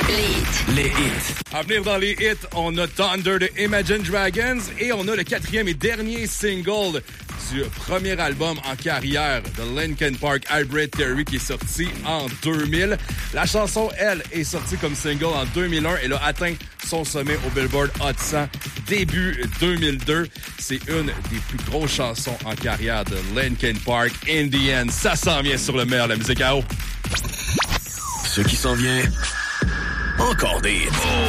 Les hits. À venir dans les hits, on a Thunder de Imagine Dragons et on a le 4e et dernier single du premier album en carrière de Linkin Park, Hybrid Theory, qui est sorti en 2000. La chanson, elle, est sortie comme single en 2001. Elle a atteint son sommet au Billboard Hot 100 début 2002. C'est une des plus grosses chansons en carrière de Linkin Park. In the end, ça s'en vient sur le meilleur de la musique à eau. Ce qui s'en vient, encore des hits.